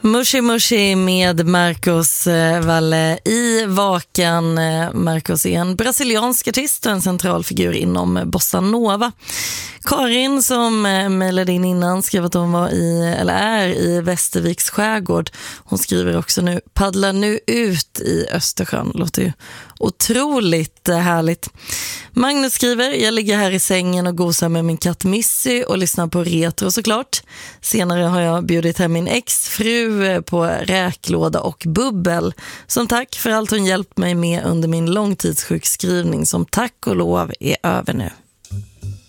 Mushi Mushi med Marcos Valle i Vakan. Marcos är en brasiliansk artist och en central figur inom bossa nova. Karin som mejlade in innan skrev att hon är i Västerviks skärgård. Hon skriver också nu: paddlar nu ut i Östersjön. Låter ju otroligt härligt. Magnus skriver: jag ligger här i sängen och gosar med min katt Missy och lyssnar på retro såklart. Senare har jag bjudit hem min ex-fru på räklåda och bubbel. Som tack för allt hon hjälpt mig med under min långtidssjukskrivning som tack och lov är över nu.